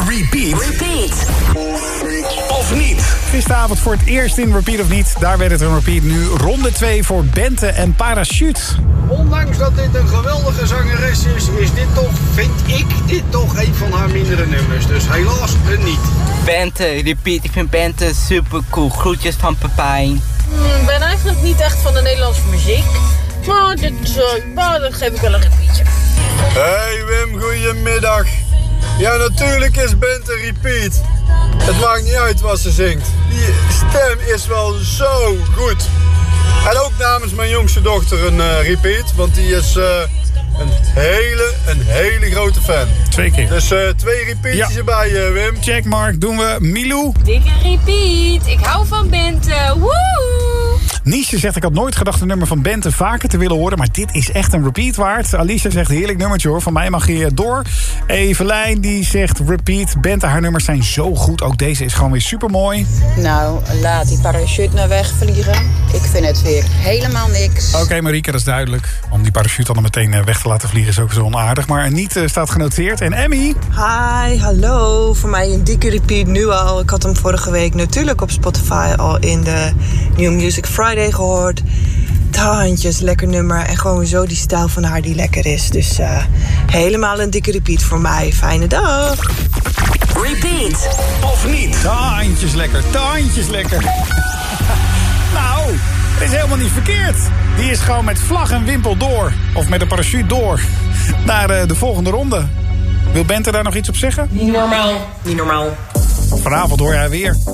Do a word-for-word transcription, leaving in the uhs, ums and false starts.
Repeat. Repeat. Of niet? Gisteravond voor het eerst in Repeat of niet. Daar werd het een repeat. Nu ronde twee voor Bente en Parachute. Ondanks dat dit een geweldige zangeres is, is dit toch, vind ik, dit toch een van haar mindere nummers. Dus helaas een niet. Bente, Repeat. Ik vind Bente super cool. Groetjes van Pepijn. Ik ben eigenlijk niet echt van de Nederlandse muziek. Maar dit is, uh, nou, dan geef ik wel een repeatje. Hey Wim, goedemiddag. Ja, natuurlijk is Bente Repeat. Het maakt niet uit wat ze zingt. Die stem is wel zo goed. En ook namens mijn jongste dochter een uh, repeat. Want die is uh, een hele, een hele grote fan. Twee keer. Dus uh, twee repeatjes Ja. erbij, uh, Wim. Checkmark doen we. Milou. Dikke repeat. Ik hou van Bente. Woe! Niesje zegt, ik had nooit gedacht een nummer van Bente vaker te willen horen. Maar dit is echt een repeat waard. Alicia zegt, heerlijk nummertje hoor. Van mij mag je door. Evelijn die zegt, repeat. Bente, haar nummers zijn zo goed. Ook deze is gewoon weer supermooi. Nou, laat die parachute nou wegvliegen. Ik vind het weer helemaal niks. Oké, okay, Marieke, dat is duidelijk. Om die parachute dan meteen weg te laten vliegen is ook zo onaardig. Maar niet uh, staat genoteerd. En Emmy? Hi, hallo. Voor mij een dikke repeat nu al. Ik had hem vorige week natuurlijk op Spotify al in de New Music Friday gehoord. Handjes, lekker nummer. En gewoon zo die stijl van haar die lekker is. Dus uh, helemaal een dikke repeat voor mij. Fijne dag. Repeat. Of niet? Taantjes lekker, taantjes lekker. Nou, het is helemaal niet verkeerd. Die is gewoon met vlag en wimpel door. Of met een parachute door. Naar uh, de volgende ronde. Wil Bente daar nog iets op zeggen? Niet normaal. Niet normaal. Vanavond hoor jij weer.